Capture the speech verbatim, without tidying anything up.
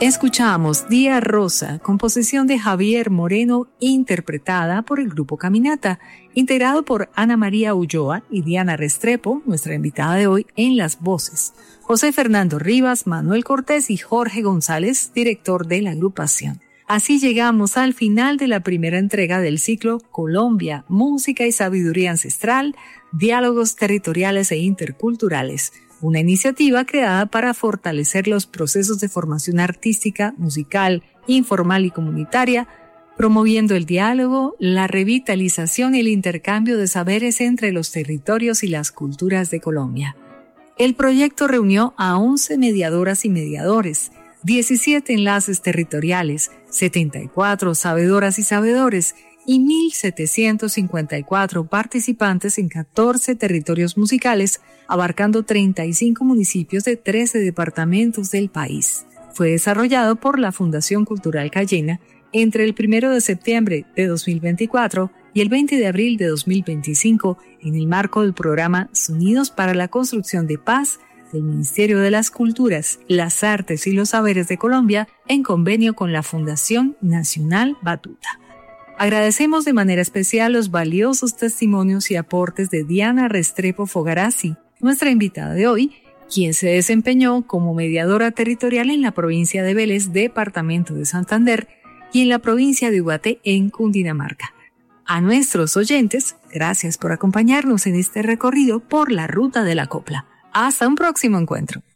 Escuchamos Día Rosa, composición de Javier Moreno, interpretada por el grupo Caminata, integrado por Ana María Ulloa y Diana Restrepo, nuestra invitada de hoy, en las voces. José Fernando Rivas, Manuel Cortés y Jorge González, director de la agrupación. Así llegamos al final de la primera entrega del ciclo Colombia, Música y Sabiduría Ancestral, Diálogos Territoriales e Interculturales. Una iniciativa creada para fortalecer los procesos de formación artística, musical, informal y comunitaria, promoviendo el diálogo, la revitalización y el intercambio de saberes entre los territorios y las culturas de Colombia. El proyecto reunió a once mediadoras y mediadores, diecisiete enlaces territoriales, setenta y cuatro sabedoras y sabedores y mil setecientos cincuenta y cuatro participantes en catorce territorios musicales, abarcando treinta y cinco municipios de trece departamentos del país. Fue desarrollado por la Fundación Cultural Cayena entre el primero de septiembre de dos mil veinticuatro y el veinte de abril de dos mil veinticinco en el marco del programa Sonidos para la Construcción de Paz del Ministerio de las Culturas, las Artes y los Saberes de Colombia en convenio con la Fundación Nacional Batuta. Agradecemos de manera especial los valiosos testimonios y aportes de Diana Restrepo Fogarazzi, nuestra invitada de hoy, quien se desempeñó como mediadora territorial en la provincia de Vélez, departamento de Santander, y en la provincia de Ubaté, en Cundinamarca. A nuestros oyentes, gracias por acompañarnos en este recorrido por la ruta de la copla. Hasta un próximo encuentro.